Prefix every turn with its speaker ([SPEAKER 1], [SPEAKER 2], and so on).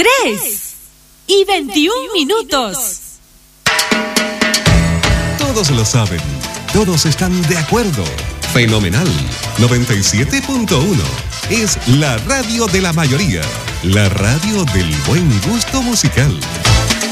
[SPEAKER 1] 3:21.
[SPEAKER 2] Todos lo saben, todos están de acuerdo. Fenomenal. 97.1 es la radio de la mayoría, la radio del buen gusto musical.